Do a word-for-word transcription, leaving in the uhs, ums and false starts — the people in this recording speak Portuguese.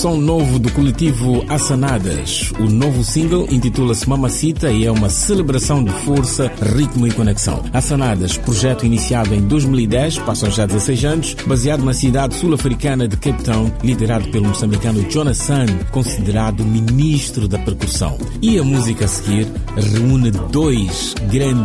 som novo do coletivo Assanadas. O novo single intitula-se Mamacita e é uma celebração de força, ritmo e conexão. Assanadas, projeto iniciado em dois mil e dez, passam já dezesseis anos, baseado na cidade sul-africana de Cape Town, liderado pelo moçambicano Jonas San, considerado ministro da percussão. E a música a seguir reúne dois grandes